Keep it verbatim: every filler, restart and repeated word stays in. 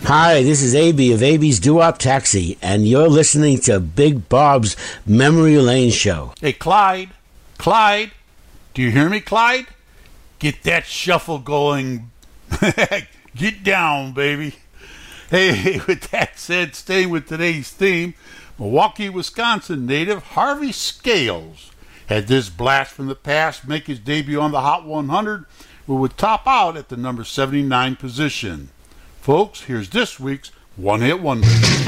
Hi, this is A B of A B's Doo-Wop Taxi, and you're listening to Big Bob's Memory Lane Show. Hey, Clyde, Clyde, do you hear me, Clyde? Get that shuffle going. Get down, baby. Hey, with that said, staying with today's theme, Milwaukee, Wisconsin native Harvey Scales had this blast from the past make his debut on the Hot one hundred, where would top out at the number seventy-nine position. Folks, here's this week's One Hit Wonder.